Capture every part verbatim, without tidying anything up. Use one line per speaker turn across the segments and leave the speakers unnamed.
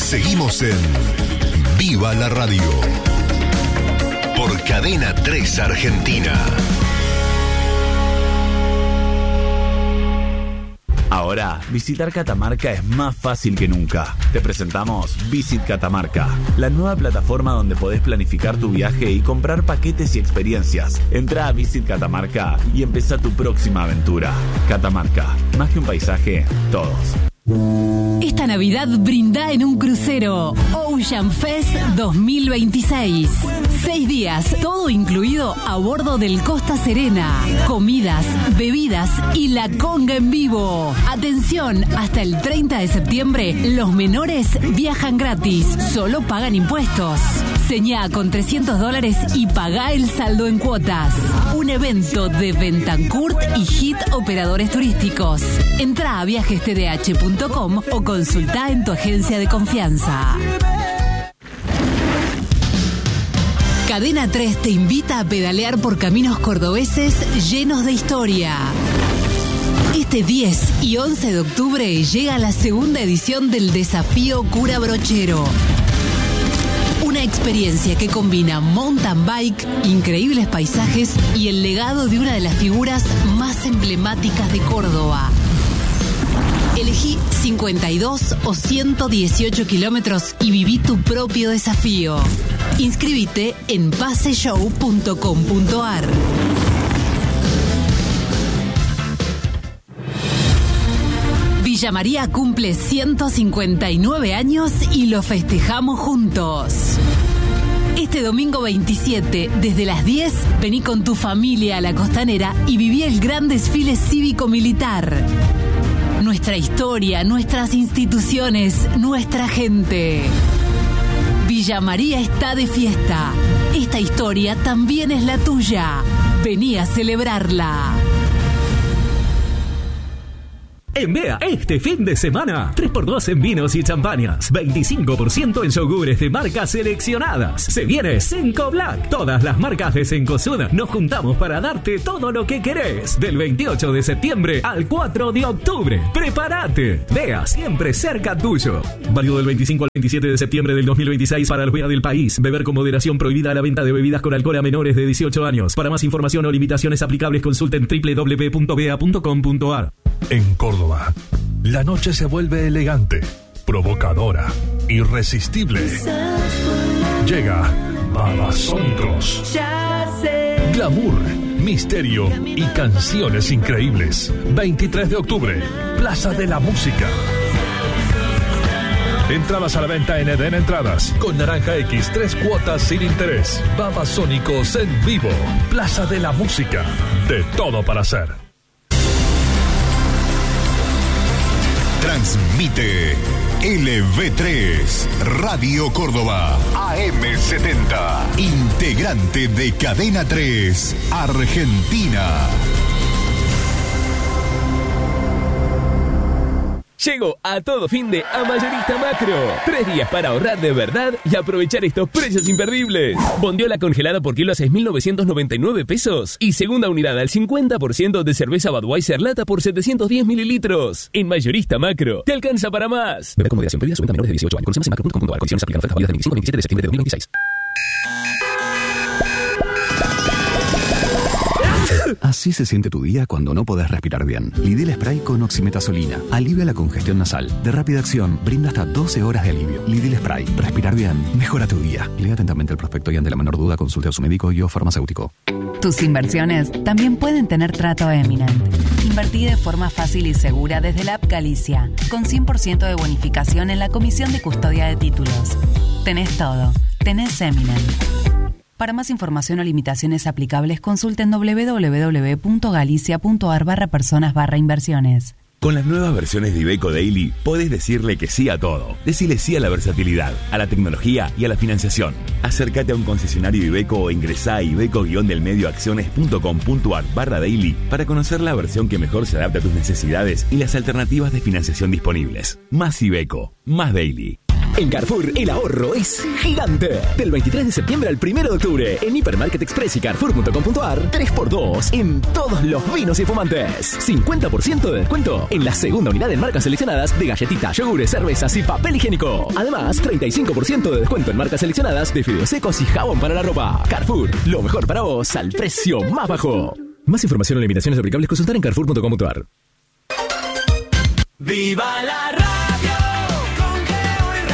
Seguimos en Viva la Radio por Cadena tres Argentina.
Ahora, visitar Catamarca es más fácil que nunca. Te presentamos Visit Catamarca, la nueva plataforma donde podés planificar tu viaje y comprar paquetes y experiencias. Entra a Visit Catamarca y empezá tu próxima aventura. Catamarca, más que un paisaje, todos.
Esta Navidad brinda en un crucero. Ocean Fest dos mil veintiséis. Seis días, todo incluido a bordo del Costa Serena. Comidas, bebidas y la conga en vivo. Atención, hasta el treinta de septiembre, los menores viajan gratis. Solo pagan impuestos. Señá con trescientos dólares y pagá el saldo en cuotas. Un evento de Bentancourt y Hit Operadores Turísticos. Entrá a viajes t d h punto com o consultá en tu agencia de confianza. Cadena tres te invita a pedalear por caminos cordobeses llenos de historia. Este diez y once de octubre llega la segunda edición del Desafío Cura Brochero. Una experiencia que combina mountain bike, increíbles paisajes y el legado de una de las figuras más emblemáticas de Córdoba. Elegí cincuenta y dos o ciento dieciocho kilómetros y viví tu propio desafío. Inscríbete en paseshow punto com punto a r. Villa María cumple ciento cincuenta y nueve años y lo festejamos juntos. Este domingo veintisiete, desde las diez, vení con tu familia a la Costanera y viví el gran desfile cívico-militar. Nuestra historia, nuestras instituciones, nuestra gente. Villa María está de fiesta. Esta historia también es la tuya. Vení a celebrarla.
En B E A, este fin de semana, tres por dos en vinos y champañas, veinticinco por ciento en yogures de marcas seleccionadas. Se viene Cinco Black. Todas las marcas de Cencosud nos juntamos para darte todo lo que querés. Del veintiocho de septiembre al cuatro de octubre. ¡Prepárate! B E A, siempre cerca tuyo. Válido del veinticinco al veintisiete de septiembre del dos mil veintiséis para el B E A del país. Beber con moderación, prohibida la venta de bebidas con alcohol a menores de dieciocho años. Para más información o limitaciones aplicables, consulten doble u doble u doble u punto b e a punto com punto a r.
En Córdoba, la noche se vuelve elegante, provocadora, irresistible. Llega Babasónicos. Glamour, misterio y canciones increíbles. veintitrés de octubre, Plaza de la Música. Entradas a la venta en Eden Entradas. Con Naranja X, tres cuotas sin interés. Babasónicos en vivo. Plaza de la Música. De todo para hacer. Transmite L V tres, Radio Córdoba, A M setenta, integrante de Cadena tres, Argentina.
Llegó a todo fin de a Mayorista Macro. Tres días para ahorrar de verdad y aprovechar estos precios imperdibles. Bondiola congelada por kilo a seis mil novecientos noventa y nueve pesos. Y segunda unidad al cincuenta por ciento de cerveza Budweiser lata por setecientos diez mililitros. En Mayorista Macro, te alcanza para más. Beber con moderación, prohibida su venta a menores de dieciocho años. Condiciones en macro punto com punto a r. Condiciones aplican. Ofertas válidas del veinticinco al veintisiete de septiembre de dos mil veintiséis.
Así se siente tu día cuando no podés respirar bien. Lidl Spray con oximetazolina. Alivia la congestión nasal. De rápida acción, brinda hasta doce horas de alivio. Lidl Spray. Respirar bien. Mejora tu día. Lea atentamente el prospecto y ante la menor duda consulte a su médico y o farmacéutico.
Tus inversiones también pueden tener trato Eminent. Invertí de forma fácil y segura desde la app Galicia, con cien por ciento de bonificación en la comisión de custodia de títulos. Tenés todo. Tenés Eminent. Para más información o limitaciones aplicables, consulten doble u doble u doble u punto galicia punto a r barra personas barra inversiones.
Con las nuevas versiones de Iveco Daily, podés decirle que sí a todo. Decile sí a la versatilidad, a la tecnología y a la financiación. Acércate a un concesionario Iveco o ingresá a iveco-delmedioacciones punto com punto a r barra daily para conocer la versión que mejor se adapta a tus necesidades y las alternativas de financiación disponibles. Más Iveco, más Daily.
En Carrefour, el ahorro es gigante. Del veintitrés de septiembre al primero de octubre, en Hipermarket Express y Carrefour punto com punto ar, tres por dos en todos los vinos y fumantes. cincuenta por ciento de descuento en la segunda unidad en marcas seleccionadas de galletitas, yogures, cervezas y papel higiénico. Además, treinta y cinco por ciento de descuento en marcas seleccionadas de fideos secos y jabón para la ropa. Carrefour, lo mejor para vos al precio más bajo. Más información o limitaciones aplicables, consultar en carrefour punto com punto ar.
¡Viva la radio! Con Geo y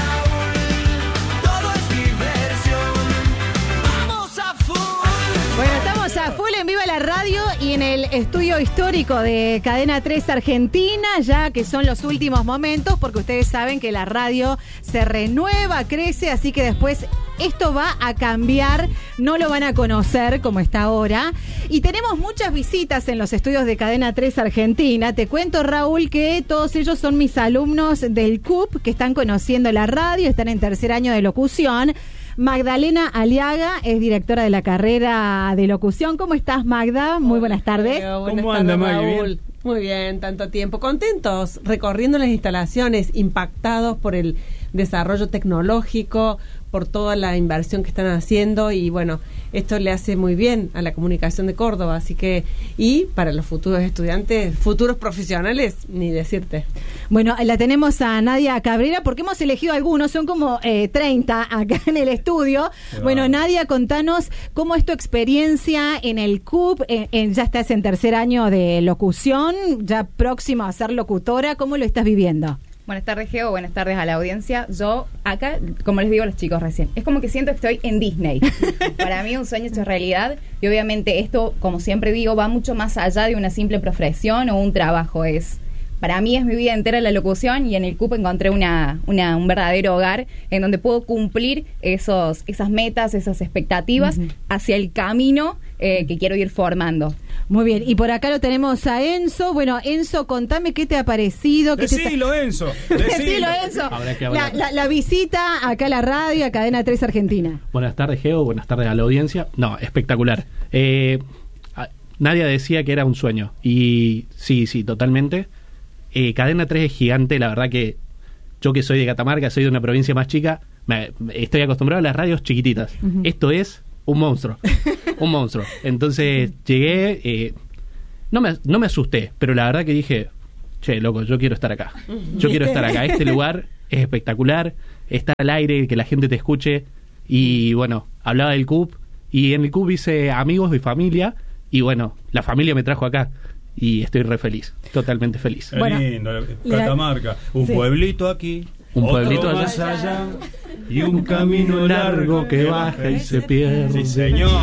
Raúl, todo es diversión. ¡Vamos a full!
Bueno, estamos a full en Viva la Radio y en el estudio histórico de Cadena tres Argentina, ya que son los últimos momentos, porque ustedes saben que la radio se renueva, crece, así que después esto va a cambiar, no lo van a conocer como está ahora. Y tenemos muchas visitas en los estudios de Cadena tres Argentina. Te cuento, Raúl, que todos ellos son mis alumnos del C U P, que están conociendo la radio, están en tercer año de locución. Magdalena Aliaga es directora de la carrera de locución. ¿Cómo estás, Magda? Muy buenas tardes.
Hola, buenas ¿Cómo anda, Raúl? Muy bien, tanto tiempo. Contentos, recorriendo las instalaciones, impactados por el desarrollo tecnológico, por toda la inversión que están haciendo, y bueno, esto le hace muy bien a la comunicación de Córdoba, así que, y para los futuros estudiantes, futuros profesionales, ni decirte.
Bueno, la tenemos a Nadia Cabrera, porque hemos elegido algunos, son como eh, treinta acá en el estudio. Wow. Bueno, Nadia, contanos cómo es tu experiencia en el C U P, en, en, ya estás en tercer año de locución, ya próxima a ser locutora, ¿cómo lo estás viviendo?
Buenas tardes, Geo, buenas tardes a la audiencia. Yo acá, como les digo a los chicos recién, es como que siento que estoy en Disney. Para mí un sueño hecho realidad, y obviamente esto, como siempre digo, va mucho más allá de una simple profesión o un trabajo. Es Para mí es mi vida entera la locución, y en el C U P encontré una, una, un verdadero hogar en donde puedo cumplir esos, esas metas, esas expectativas uh-huh. hacia el camino eh, que quiero ir formando.
Muy bien, y por acá lo tenemos a Enzo. Bueno, Enzo, contame qué te ha parecido. Qué
Decilo,
te...
Enzo.
Decilo, Enzo. La, la, la visita acá a la radio, a Cadena tres Argentina.
Buenas tardes, Geo. Buenas tardes a la audiencia. No, espectacular. Eh, Nadia decía que era un sueño. Y sí, sí, totalmente. Eh, Cadena tres es gigante. La verdad que yo, que soy de Catamarca, soy de una provincia más chica, me, estoy acostumbrado a las radios chiquititas. Uh-huh. Esto es un monstruo. Un monstruo. Entonces llegué, eh, no me no me asusté, pero la verdad que dije, che, loco, yo quiero estar acá. Yo quiero estar acá. Este lugar es espectacular, estar al aire, que la gente te escuche. Y bueno, hablaba del C U P, y en el C U P hice amigos y familia, y bueno, la familia me trajo acá. Y estoy re feliz, totalmente feliz.
Qué bueno, lindo, Catamarca, un sí. pueblito aquí,
un pueblito
allá,
más
allá, y un camino largo que baja y se pierde. Sí, señor.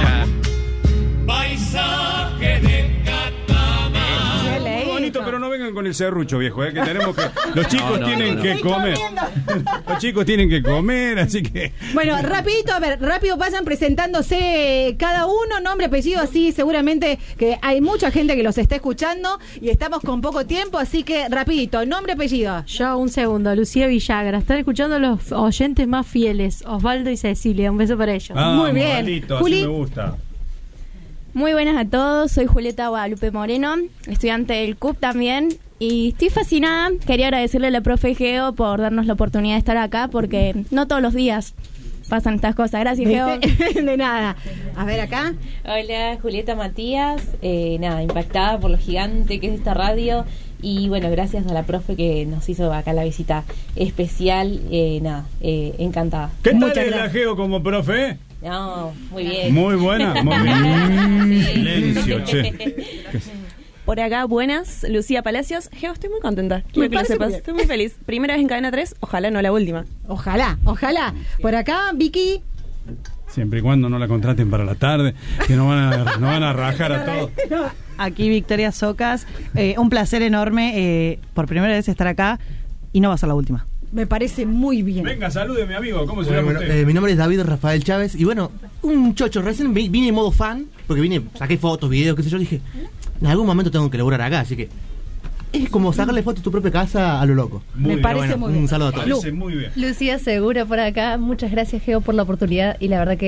Paisaje de Catamarca. Muy bonito, pero no vengan con el serrucho, viejo, ¿eh? Que tenemos que los chicos no, no, tienen no, no. que comer. Los chicos tienen que comer, así que.
Bueno, rapidito, a ver, rápido vayan presentándose cada uno, nombre, apellido, así seguramente que hay mucha gente que los está escuchando y estamos con poco tiempo, así que rapidito, nombre, apellido.
Yo, un segundo, Lucía Villagra. Están escuchando los oyentes más fieles, Osvaldo y Cecilia. Un beso para ellos.
Ah,
muy bien.
Maldito, Juli. Así me gusta.
Muy buenas a todos, soy Julieta Guadalupe Moreno, estudiante del C U P también, y estoy fascinada. Quería agradecerle a la profe Geo por darnos la oportunidad de estar acá, porque no todos los días pasan estas cosas. Gracias, Geo.
De nada. A ver acá.
Hola, Julieta Matías, eh, nada, impactada por lo gigante que es esta radio, y bueno, gracias a la profe que nos hizo acá la visita especial, eh, nada, eh, encantada.
¿Qué tal es la Geo como profe?
No, muy bien.
Muy buena, muy bien.
Sí.
Silencio, che.
Por acá, buenas, Lucía Palacios. Geo, estoy muy contenta. Quiero que lo sepas. Estoy muy feliz. Primera vez en Cadena tres, ojalá no la última.
Ojalá, ojalá. Por acá, Vicky.
Siempre y cuando no la contraten para la tarde, que no van a, no van a rajar a todos.
Aquí Victoria Socas. Eh, un placer enorme, eh, por primera vez estar acá, y no va a ser la última.
Me parece muy bien.
Venga, salude, mi amigo. ¿Cómo se
bueno,
llama
bueno,
usted?
Eh, mi nombre es David Rafael Chávez. Y bueno, un chocho. Recién vine en modo fan, porque vine, saqué fotos, videos, qué sé yo. Dije, en algún momento tengo que laburar acá, así que es como sacarle fotos a tu propia casa a lo loco.
Muy Me bien. parece bueno, muy bien.
Un saludo a todos.
Me parece muy bien.
Lucía Segura por acá. Muchas gracias, Geo, por la oportunidad. Y la verdad que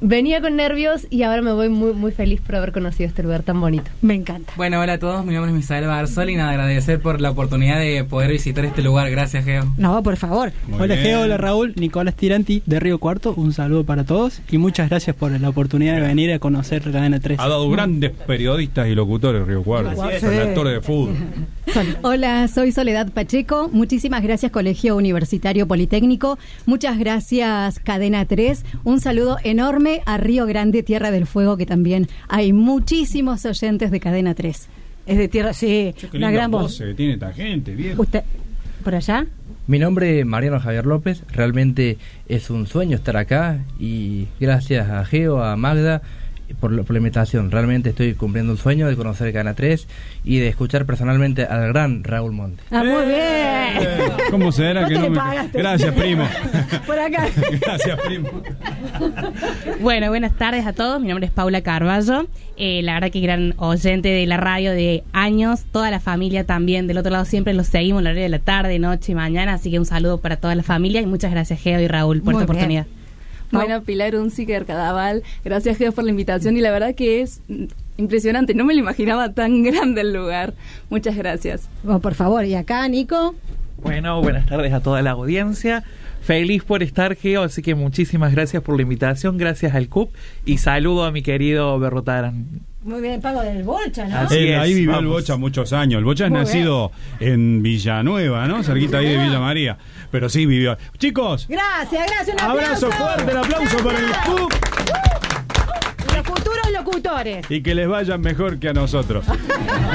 venía con nervios y ahora me voy muy muy feliz por haber conocido este lugar tan bonito.
Me encanta.
Bueno, hola a todos, mi nombre es Misael Barzol y nada, agradecer por la oportunidad de poder visitar este lugar. Gracias, Geo.
No, por favor.
Muy hola, bien. Geo, hola, Raúl. Nicolás Tiranti, de Río Cuarto. Un saludo para todos y muchas gracias por la oportunidad de venir a conocer Cadena tres.
Ha dado grandes periodistas y locutores Río Cuarto.
Sí.
Son actores de fútbol.
Hola, soy Soledad Pacheco. Muchísimas gracias, Colegio Universitario Politécnico. Muchas gracias, Cadena tres. Un saludo enorme a Río Grande, Tierra del Fuego, que también hay muchísimos oyentes de Cadena tres.
Es de Tierra, sí,
Qué
una gran voz.
que tiene esta gente, viejo.
¿Usted, por allá?
Mi nombre es Mariano Javier López. Realmente es un sueño estar acá y gracias a Geo, a Magda, por la, por la invitación. Realmente estoy cumpliendo un sueño de conocer Cadena tres y de escuchar personalmente al gran Raúl Monte.
Ah, muy bien.
¿Cómo será que no me... Gracias, primo.
Por acá.
Gracias, primo.
Bueno, buenas tardes a todos. Mi nombre es Paula Carballo. Eh, la verdad que gran oyente de la radio de años. Toda la familia también. Del otro lado siempre los seguimos a la hora de la tarde, noche y mañana. Así que un saludo para toda la familia y muchas gracias, Geo y Raúl, por
Muy
esta
bien.
oportunidad.
Bueno, Pilar Unziker, Cadaval. Gracias, Geo, por la invitación y la verdad que es impresionante. No me lo imaginaba tan grande el lugar. Muchas gracias.
Oh, por favor, y acá, Nico.
Bueno, buenas tardes a toda la audiencia. Feliz por estar, Geo, así que muchísimas gracias por la invitación, gracias al C U P y saludo a mi querido Berrotarán.
Muy bien, Pago del Bocha, ¿no?
Así
Él,
es,
ahí vivió
vamos.
el Bocha muchos años. El Bocha es
Muy
nacido en Villanueva, ¿no? Cerquita ahí de Villa María. Pero sí vivió. Chicos,
Gracias, gracias, un
abrazo
aplauso.
fuerte, el aplauso para el C U P.
Los futuros locutores.
Y que les vayan mejor que a nosotros.